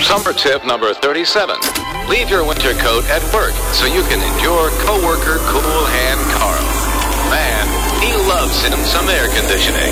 Summer tip number 37. Leave your winter coat at work so you can endure coworker cool hand Carl. Man, he loves him some air conditioning.